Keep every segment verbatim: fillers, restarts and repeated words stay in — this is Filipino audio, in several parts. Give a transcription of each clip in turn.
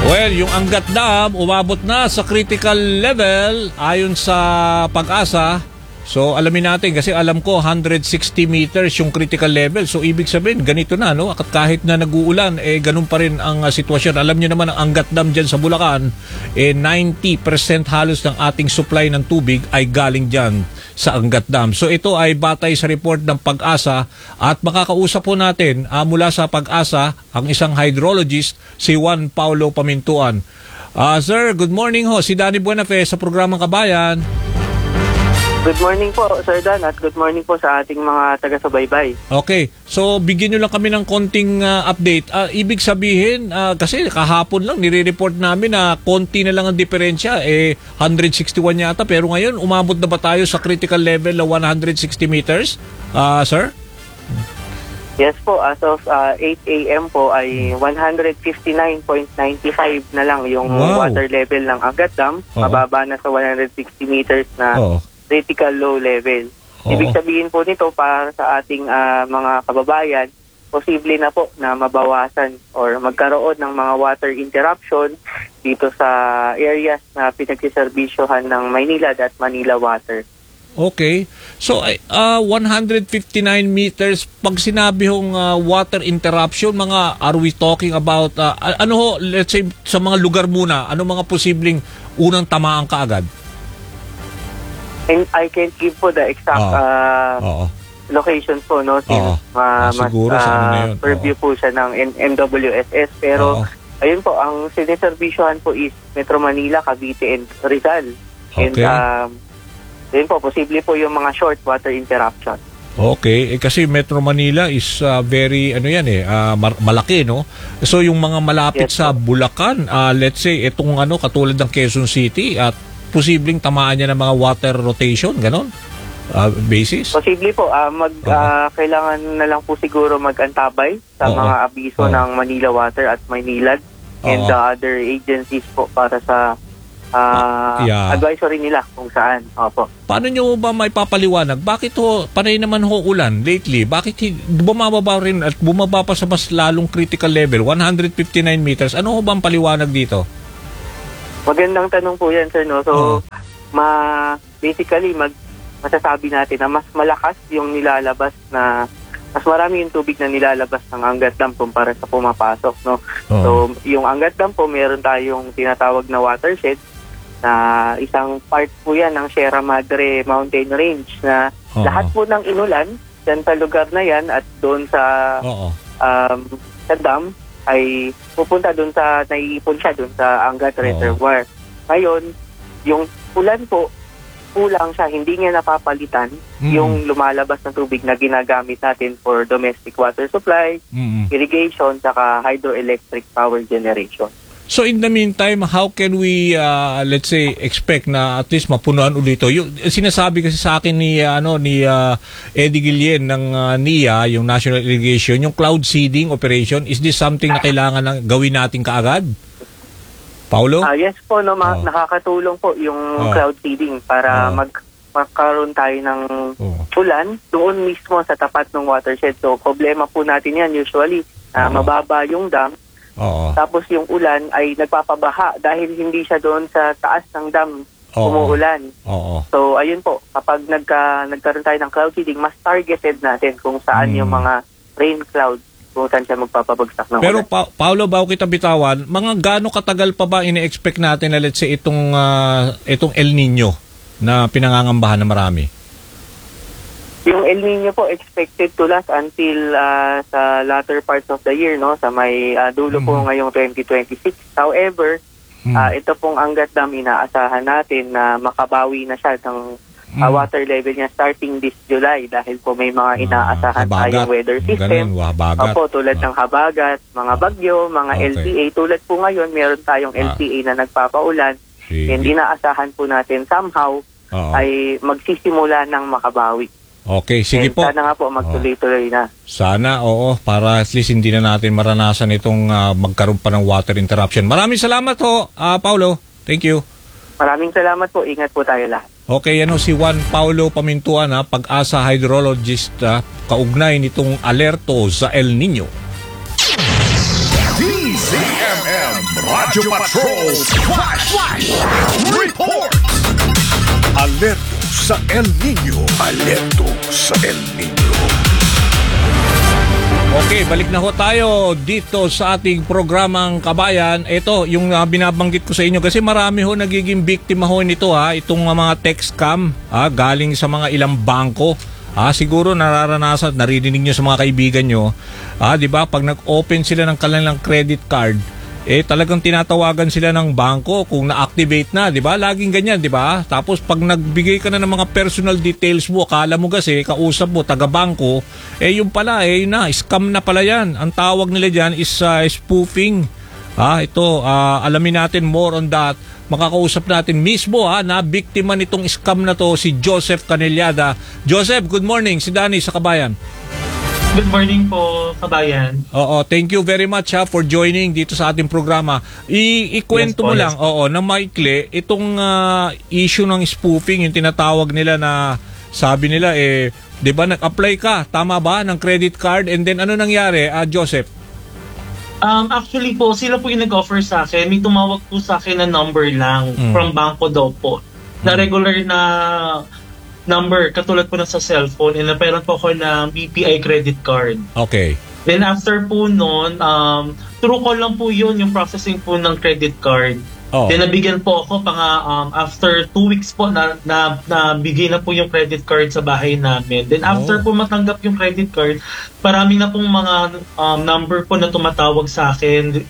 Well, yung Angat Dam umabot na sa critical level ayon sa Pag-asa. So alamin natin kasi alam ko one hundred sixty meters yung critical level. So ibig sabihin ganito na, no? At kahit na nag-uulan, eh ganun pa rin ang uh, sitwasyon. Alam niyo naman ang Angat Dam dyan sa Bulacan, eh ninety percent halos ng ating supply ng tubig ay galing dyan sa Angat Dam. So ito ay batay sa report ng Pag-asa at makakausap po natin uh, mula sa Pag-asa ang isang hydrologist, si Juan Paulo Pamintuan. Uh, sir, good morning ho. Si Danny Buenafe sa programang Kabayan. Good morning po, Sir Dan, at good morning po sa ating mga taga-subaybay. Okay, so bigyan nyo lang kami ng konting uh, update. Uh, ibig sabihin, uh, kasi kahapon lang nire-report namin na konti na lang ang diferensya, eh one hundred sixty-one yata, pero ngayon umabot na ba tayo sa critical level na one hundred sixty meters, uh, sir? Yes po, as of uh, eight A M po ay one hundred fifty-nine point nine five na lang yung wow. water level ng Angat Dam. Uh-oh. Mababa na sa one hundred sixty meters na Uh-oh. critical low level. Oo. Ibig sabihin po nito para sa ating uh, mga kababayan, posible na po na mabawasan or magkaroon ng mga water interruption dito sa areas na pinagsiservisyohan ng Maynilad at Manila Water. Okay. So, uh, one hundred fifty-nine meters, pag sinabi hong uh, water interruption, mga are we talking about, uh, ano ho, let's say, sa mga lugar muna, ano mga posibleng unang tamaan kaagad? And I can't give po the exact oh. uh, oh. location po, no? Since oh. ma- ah, siguro mas, sa ano na uh, yun. purview oh. po siya ng M W S S. Pero, oh. ayun po, ang siniservisyohan po is Metro Manila, Cavite, and Rizal. Okay. And, um, ayun po, posible po yung mga short water interruption. Okay, eh, kasi Metro Manila is uh, very, ano yan eh, uh, malaki, no? So, yung mga malapit yes, sa Bulacan, uh, let's say, itong ano, katulad ng Quezon City, at posibleng tamaan niya ng mga water rotation, ganon? Uh, basis? Posible po. Uh, mag, uh-huh. uh, kailangan na lang po siguro mag-antabay sa uh-huh. mga abiso uh-huh. ng Manila Water at Maynilad uh-huh. and the other agencies po para sa uh, yeah. advisory nila kung saan. Opo. Paano nyo ba may papaliwanag? Bakit ho, panay naman ho ulan lately? Bakit bumababa rin at bumaba pa sa mas lalong critical level, one hundred fifty-nine meters? Ano ho ba ang paliwanag dito? Magandang tanong po yan, sir, no? So, uh-huh. ma basically, mag masasabi natin na mas malakas yung nilalabas na, mas marami yung tubig na nilalabas ng Angat Dam kumpara sa pumapasok, no? Uh-huh. So, yung Angat Dam po, meron tayong tinatawag na watershed na isang part po yan ng Sierra Madre Mountain Range na uh-huh. lahat po ng inulan dyan sa lugar na yan at doon sa, uh-huh. um, sa dam, ay pupunta doon sa, naiipon siya doon sa Angat oh. Reservoir. Ngayon, yung ulan po, kulang siya, hindi niya napapalitan mm. yung lumalabas na tubig na ginagamit natin for domestic water supply, mm. irrigation, saka hydroelectric power generation. So in the meantime, how can we, uh, let's say, expect na at least mapunuan ulit ito? Yung sinasabi kasi sa akin ni, ano, ni uh, Eddie Guillen ng uh, N I A, yung National Irrigation, yung cloud seeding operation, is this something na kailangan na gawin natin kaagad? Paulo? Uh, yes po, no, ma- oh. nakakatulong po yung oh. cloud seeding para oh. mag magkaroon tayo ng oh. ulan doon mismo sa tapat ng watershed. So, problema po natin yan usually. Uh, oh. Mababa yung dam. Oo. Tapos yung ulan ay nagpapabaha dahil hindi siya doon sa taas ng dam umuulan. Oo. So ayun po, kapag nagka, nagkaroon tayo ng cloud seeding, mas targeted natin kung saan hmm. yung mga rain clouds, kung saan siya magpapabagsak ng Pero ulan. Pa- Paolo, bago kita bitawan, mga gaano katagal pa ba ine-expect natin na let's say itong, uh, itong El Nino na pinangangambahan na marami? Yung El Nino po expected to last until uh, sa latter parts of the year, no? Sa may uh, dulo mm-hmm. po ngayong twenty twenty-six. However, mm-hmm. uh, ito pong Angat Dam, inaasahan natin na makabawi na siya ng uh, mm-hmm. water level niya starting this July dahil po may mga inaasahan uh, tayong weather system. Ganun, habagat. Opo, tulad uh, ng habagat, mga bagyo, mga okay. L T A. Tulad po ngayon, meron tayong uh, L T A na nagpapaulan. Sige. And inaasahan po natin somehow uh-oh. Ay magsisimula ng makabawi. Okay, sige and po. Sana nga po magtuloy-tuloy na. Sana, oo, para at least hindi na natin maranasan itong uh, magkaroon pa ng water interruption. Maraming salamat ho, uh, Paulo. Thank you. Maraming salamat po. Ingat po tayo lahat. Okay, ano si Juan Paulo Pamintuan, ha, Pag-asa hydrologist, ha, kaugnay nitong alerto sa El Nino. D C M M Radyo Patrol Flash, Flash Report. Alerto sa El Nino. Alerto sa El Nino. Okay, balik na ho tayo dito sa ating programang Kabayan. Ito, yung uh, binabanggit ko sa inyo kasi marami ho nagiging biktima ho nito ha, itong uh, mga text scam ha, galing sa mga ilang bangko. Ah, siguro nararanasan, naririnig nyo sa mga kaibigan nyo. Ah, 'di ba? Pag nag-open sila ng kanilang credit card, eh talagang tinatawagan sila ng bangko kung na-activate na, 'di ba? Laging ganyan, 'di ba? Tapos pag nagbigay ka na ng mga personal details mo, akala mo kasi kausap mo taga bangko, eh yung pala eh na scam na pala 'yan. Ang tawag nila diyan is uh, spoofing. Ah, ito, uh, alamin natin more on that. Makakausap natin mismo ha, na biktima nitong scam na to si Joseph Canellada. Joseph, good morning. Si Danny sa Kabayan. Good morning po, Kabayan. Oo, thank you very much ha for joining dito sa ating programa. I ikwento Yes po, mo yes lang, po. oo, na maikli, itong uh, issue ng spoofing, yung tinatawag nila na sabi nila eh, 'di ba nag-apply ka, tama ba, ng credit card and then ano nangyari, uh, Joseph? Um, actually po, sila po yung nag-offer sa akin. May tumawag po sa akin na number lang Mm. from bangko daw po. Na regular na number, katulad po na sa cellphone. And naperan po ako ng B P I credit card. Okay. Then after po noon, um, through call lang po yun, yung processing po ng credit card. Oh. Then nabigyan po ako pang um, after two weeks po na, na nabigay na po yung credit card sa bahay namin. Then after Oh. po matanggap yung credit card, parami na pong mga um, number po na tumatawag sa akin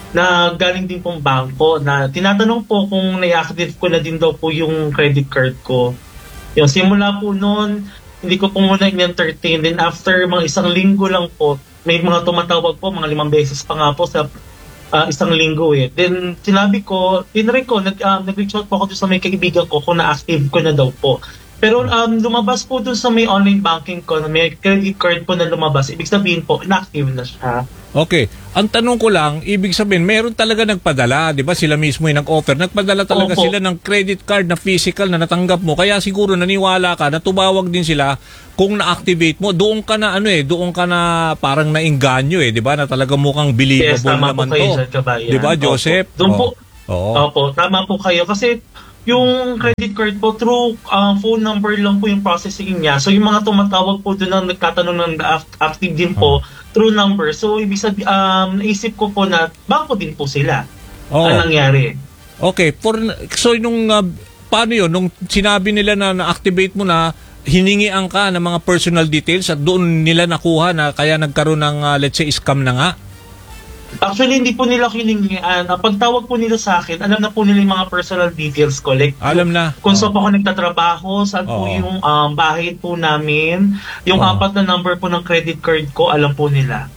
na galing din pong bangko na tinatanong po kung na-active ko na din daw po yung credit card ko. Yung simula po noon, hindi ko po muna in-entertain. Then after mga isang linggo lang po, may mga tumatawag po, mga limang beses pa nga po sa uh, isang linggo eh. Then sinabi ko, tinry ko, nag, um, nag-reach out po ako doon sa may kaibigan ko kung na-active ko na daw po. Pero um, lumabas po doon sa may online banking ko, na may credit card po na lumabas. Ibig sabihin po, inactive na siya. Okay. Ang tanong ko lang, ibig sabihin, meron talaga nagpadala, di ba? Sila mismo yung nag-offer. Nagpadala talaga Opo. sila ng credit card na physical na natanggap mo. Kaya siguro naniwala ka na tumawag din sila kung na-activate mo. Doon ka na, ano eh, doon ka na parang nainganyo eh, di ba? Na talaga mukhang believable Yes, tama naman po kayo to. dyan, Kabayan. Di ba, Joseph? Opo. Doon po, Oo. Opo, tama po kayo. Kasi yung credit card po, through uh, phone number lang po yung processing niya. So yung mga tumatawag po doon ang nagtatanong ng act- active din po, through number. So ibig sabihin, um, naisip ko po na bangko din po sila. Oo. Ang nangyari. Okay, for so nung uh, paano 'yon nung sinabi nila na na-activate mo na hiningian ka ng mga personal details at doon nila nakuha na kaya nagkaroon ng uh, let's say scam na nga. Actually, hindi po nila hiningian. Uh, pagtawag po nila sa akin, alam na po nila yung mga personal details ko. Like, Alam na. kung Oo. saan po ako nagtatrabaho, saan po Oo. yung um, bahay po namin, yung Oo. apat na number po ng credit card ko, alam po nila.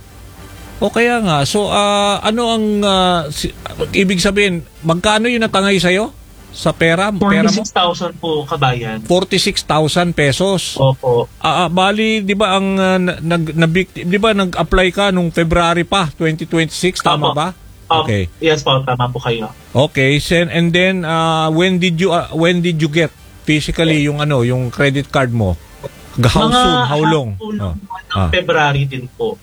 O kaya nga, so ah, ano ang ah, si- ibig sabihin, magkano yung natangay sa'yo? Sa pera, pera mo? forty-six thousand po, Kabayan. forty-six thousand pesos. Opo. Ah, ah, bali, 'di ba ang ah, na- nag na, 'di ba nag-apply ka nung February pa twenty twenty-six, tama Opo. ba? Um, Okay. Yes po, tama po kayo. Okay, sen and then uh, when did you uh, when did you get physically yung ano, yung credit card mo? How soon? How long? half po ng Oh. buwan ng Ah. February din po.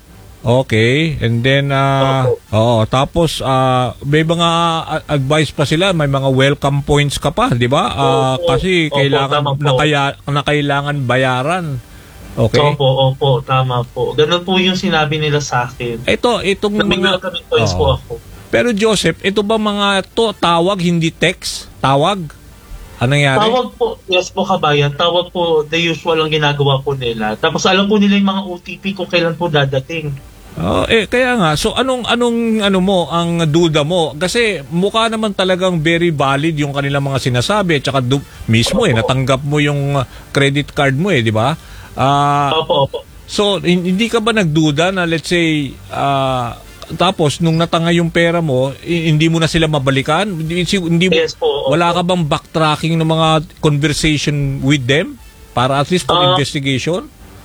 Okay, and then uh, oo, tapos uh, may mga uh, advice pa sila, may mga welcome points ka pa, 'di ba? Uh, Opo. kasi Opo, kailangan tama po. na, kaya, na kailangan bayaran. Okay? Opo, opo, tama po. Ganun po yung sinabi nila sa akin. Ito, itong Nabigyan mga kami points Oo. po ako. Pero Joseph, ito ba mga to tawag hindi text? Tawag? Anong nangyari? Tawag po, yes po, Kabayan. Tawag po, the usual ang ginagawa po nila. Tapos alam po nila yung mga O T P kung kailan po dadating. Oh, eh kaya nga, so anong anong ano mo ang duda mo? Kasi mukha naman talagang very valid yung kanilang mga sinasabi at saka du- mismo eh natanggap mo yung uh, credit card mo eh, di ba? Ah, Opo, opo. so hin- hindi ka ba nagduda na let's say ah, tapos nung natangay yung pera mo, i- hindi mo na sila mabalikan? Hindi, si- hindi mo- Yes po, opo. wala ka bang backtracking ng mga conversation with them para at least for Ah. investigation?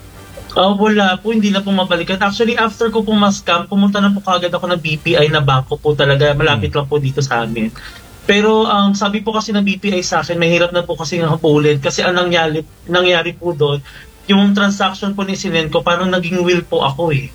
Ah, wala po, hindi na po mabalikan. Actually, after ko po ma-scam, pumunta na po kagad ako ng B P I na bangko po talaga. Malapit lang po dito sa amin. Pero um, sabi po kasi ng B P I sa akin, mahirap na po kasi nga habulin. Kasi ang nangyari, nangyari po doon, yung transaction po ni Sinenco, parang naging will po ako eh.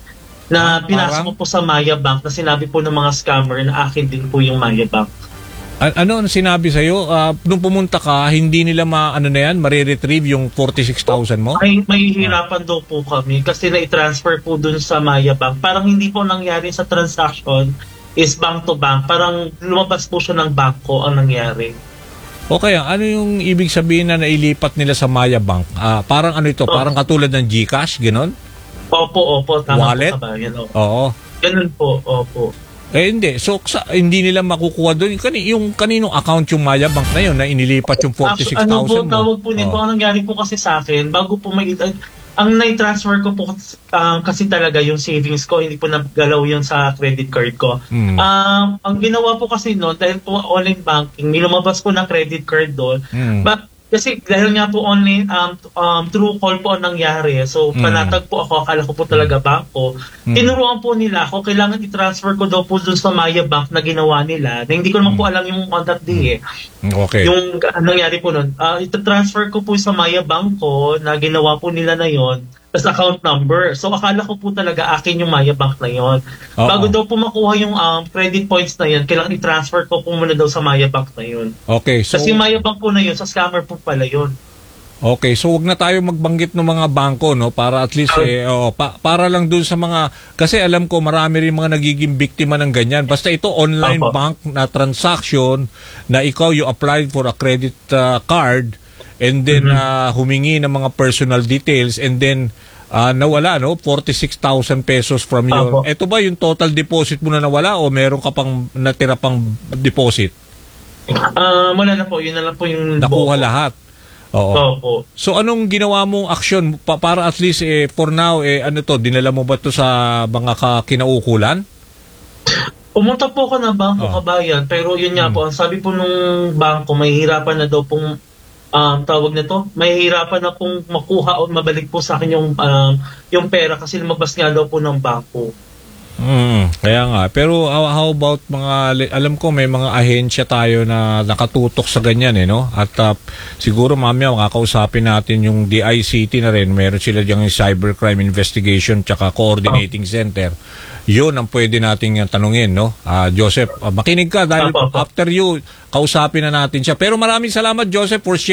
na Ah, pinasok parang? ko po sa Maya Bank na sinabi po ng mga scammer na akin din po yung Maya Bank. A- ano ang sinabi sa'yo? Ah, nung pumunta ka, hindi nila ma, ano na yan, mariretrieve yung forty-six thousand mo? Ay, mahihirapan daw po kami kasi na-transfer po dun sa Maya Bank. Parang hindi po nangyari sa transaction is bank to bank. Parang lumabas po siya ng bangko ang nangyari. Okay, ano yung ibig sabihin na nailipat nila sa Maya Bank? Ah, parang ano ito? Oh. Parang katulad ng GCash, gano'n? Opo, opo. Tama Wallet? po kabayan. Opo. Oo. Ganun po, opo. Eh hindi. So sa, hindi nila makukuha doon. Kani, yung kaninong account yung Maya Bank na yun na inilipat yung forty-six Actually, ano po, thousand mo? tawag po nito, Oo. ang nangyari po kasi sa akin, bago po may, ang na-transfer ko po ah, kasi talaga yung savings ko, hindi po nagalaw yun sa credit card ko. Mm. Um, ang ginawa po kasi noon, dahil po online banking, nilumabas po ng credit card doon. Mm. But, kasi dahil nga po online, um, um, through call po ang nangyari. So, Mm. panatag po ako, akala ko po talaga bangko. Mm. Tinuruan po nila ako, kailangan i-transfer ko daw po doon sa Maya Bank na ginawa nila. Na hindi ko naman po alam yung on that day eh. Okay. Yung uh, nangyari po nun, uh, ita-transfer ko po sa Maya Bank ko na ginawa po nila na yon as account number. So akala ko po talaga akin yung Maya Bank na yon. Oo. Bago daw po makuha yung um, credit points na yon, kailangan i-transfer ko po muna daw sa Maya Bank na yon. Okay. So, Kasi yung Maya Bank po na yon, sa scammer po pala yon. okay. So, wag na tayo magbanggit ng mga bangko, no? Para at least, eh, oh, pa- para lang dun sa mga, kasi alam ko marami rin mga nagiging biktima ng ganyan. Basta ito, online Opo. bank na transaction na ikaw, you applied for a credit uh, card and then uh, humingi ng mga personal details and then uh, nawala, no? forty-six thousand pesos from your... Opo. Ito ba yung total deposit mo na nawala o meron ka pang natira pang deposit? Ah, wala na po, yun na lang po yung Nakuha buo. lahat. Oo. Opo. So anong ginawa mong aksyon pa, para at least eh, for now eh ano to, dinala mo ba to sa mga ka- kinaukulan? Pumunta po ako ng bangko Oh. kabayan, pero yun nga po, ang sabi po nung bangko, mahihirapan na daw pong um, tawag na to, mahihirapan na pong makuha o mabalik po sa akin yung, um, yung pera kasi lumabas nga daw po ng bangko. Hmm, kaya nga. Pero how, how about mga, alam ko may mga ahensya tayo na nakatutok sa ganyan eh, no? At uh, siguro mamaya makakausapin natin yung D I C T na rin. Meron sila diyang yung Cybercrime Investigation tsaka Coordinating Center. Yun ang pwede nating uh, tanungin, no? Ah, Joseph, uh, makinig ka dahil Apo, apo. after you, kausapin na natin siya. Pero maraming salamat, Joseph, for sharing